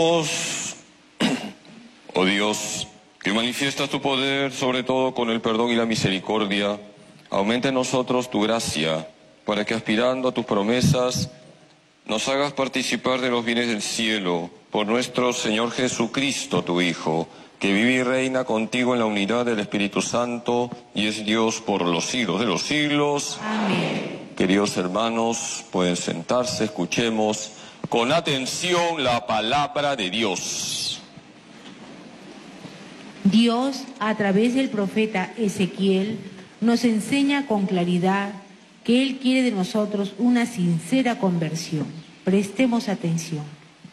Oh Dios, que manifiestas tu poder, sobre todo con el perdón y la misericordia, aumenta en nosotros tu gracia, para que aspirando a tus promesas, nos hagas participar de los bienes del cielo, por nuestro Señor Jesucristo, tu Hijo, que vive y reina contigo en la unidad del Espíritu Santo, y es Dios por los siglos de los siglos. Amén. Queridos hermanos, pueden sentarse, escuchemos con atención la palabra de Dios. Dios, a través del profeta Ezequiel, nos enseña con claridad que Él quiere de nosotros una sincera conversión. Prestemos atención.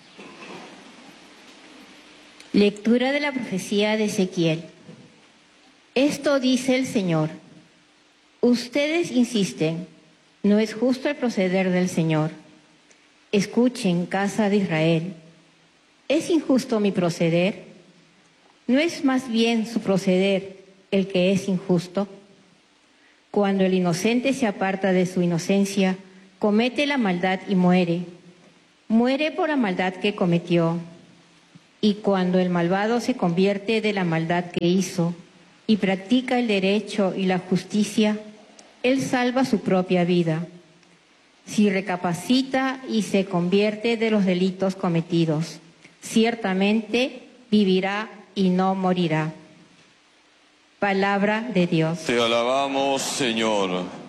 Lectura de la profecía de Ezequiel. Esto dice el Señor: ustedes insisten, no es justo el proceder del Señor. Escuchen, casa de Israel, ¿es injusto mi proceder? ¿No es más bien su proceder el que es injusto? Cuando el inocente se aparta de su inocencia, comete la maldad y muere. Muere por la maldad que cometió. Y cuando el malvado se convierte de la maldad que hizo y practica el derecho y la justicia, él salva su propia vida. Si recapacita y se convierte de los delitos cometidos, ciertamente vivirá y no morirá. Palabra de Dios. Te alabamos, Señor.